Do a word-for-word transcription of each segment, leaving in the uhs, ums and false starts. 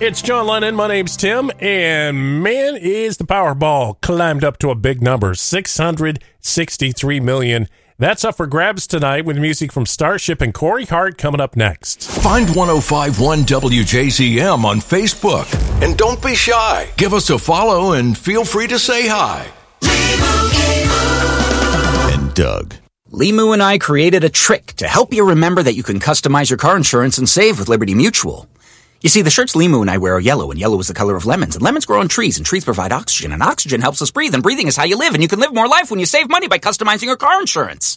It's John Lennon. My name's Tim, and man, is the Powerball climbed up to a big number, six hundred sixty-three million. That's up for grabs tonight with music from Starship and Corey Hart coming up next. Find ten fifty-one W J Z M on Facebook. And don't be shy. Give us a follow and feel free to say hi. And Doug. Limu and I created a trick to help you remember that you can customize your car insurance and save with Liberty Mutual. You see, the shirts Limu and I wear are yellow, and yellow is the color of lemons, and lemons grow on trees, and trees provide oxygen, and oxygen helps us breathe, and breathing is how you live, and you can live more life when you save money by customizing your car insurance.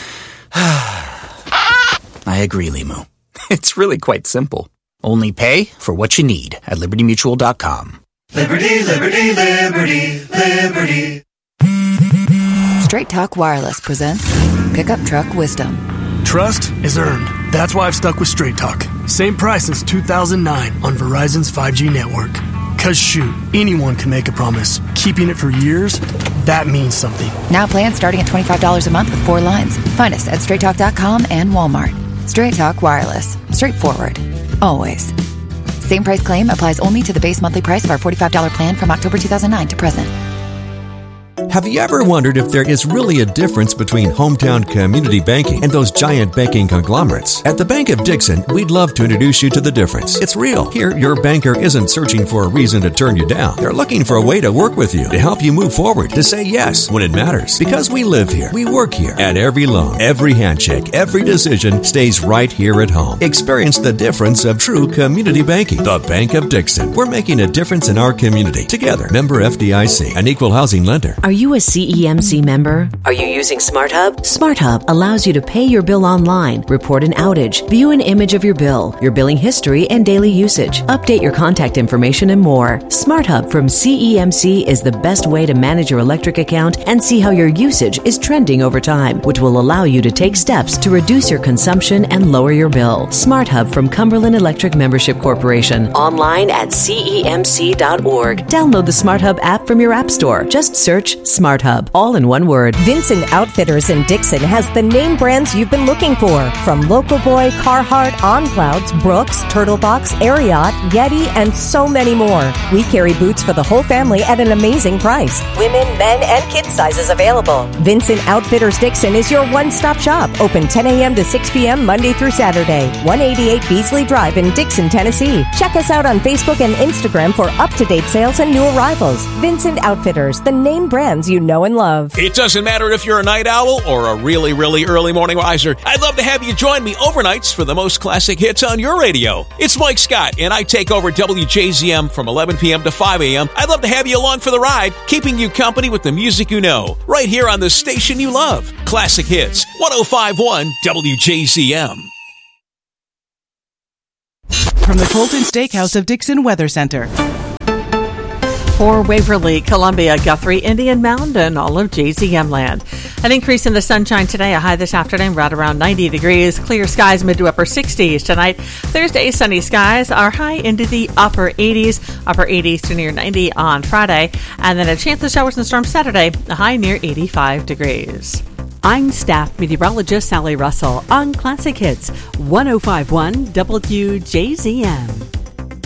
I agree, Limu. It's really quite simple. Only pay for what you need at liberty mutual dot com. Liberty, liberty, liberty, liberty. Straight Talk Wireless presents Pickup Truck Wisdom. Trust is earned. That's why I've stuck with Straight Talk. Same price since two thousand nine on Verizon's five G network. Cause shoot, anyone can make a promise. Keeping it for years, that means something. Now plans starting at twenty-five dollars a month with four lines. Find us at straight talk dot com and Walmart. Straight Talk Wireless. Straightforward. Always. Same price claim applies only to the base monthly price of our forty-five dollars plan from October two thousand nine to present. Have you ever wondered if there is really a difference between hometown community banking and those giant banking conglomerates? At the Bank of Dixon, we'd love to introduce you to the difference. It's real. Here, your banker isn't searching for a reason to turn you down. They're looking for a way to work with you, to help you move forward, to say yes when it matters. Because we live here, we work here, and every loan, every handshake, every decision stays right here at home. Experience the difference of true community banking. The Bank of Dixon. We're making a difference in our community. Together. Member F D I C, an equal housing lender. Are you a C E M C member? Are you using SmartHub? SmartHub allows you to pay your bill online, report an outage, view an image of your bill, your billing history, and daily usage, update your contact information, and more. SmartHub from C E M C is the best way to manage your electric account and see how your usage is trending over time, which will allow you to take steps to reduce your consumption and lower your bill. SmartHub from Cumberland Electric Membership Corporation. Online at C E M C dot org. Download the SmartHub app from your app store. Just search SmartHub. Hub, all in one word. Vincent Outfitters in Dixon has the name brands you've been looking for, from Local Boy, Carhartt, OnClouds, Brooks, Turtlebox, Ariat, Yeti, and so many more. We carry boots for the whole family at an amazing price. Women, men, and kid sizes available. Vincent Outfitters Dixon is your one-stop shop. Open ten a.m. to six p.m. Monday through Saturday. one eighty-eight Beasley Drive in Dixon, Tennessee. Check us out on Facebook and Instagram for up-to-date sales and new arrivals. Vincent Outfitters, the name brands you know and love. It doesn't matter if you're a night owl or a really, really early morning riser. I'd love to have you join me overnights for the most classic hits on your radio. It's Mike Scott, and I take over W J Z M from eleven p.m. to five a.m. I'd love to have you along for the ride, keeping you company with the music you know, right here on the station you love. Classic Hits, ten fifty-one W J Z M. From the Colton Steakhouse of Dixon Weather Center. For Waverly, Columbia, Guthrie, Indian Mound, and all of J Z M land. An increase in the sunshine today, a high this afternoon right around ninety degrees. Clear skies, mid to upper sixties tonight. Thursday, sunny skies, are high into the upper eighties, upper eighties to near ninety on Friday. And then a chance of showers and storms Saturday, a high near eighty-five degrees. I'm staff meteorologist Sally Russell on Classic Hits, ten fifty-one W J Z M.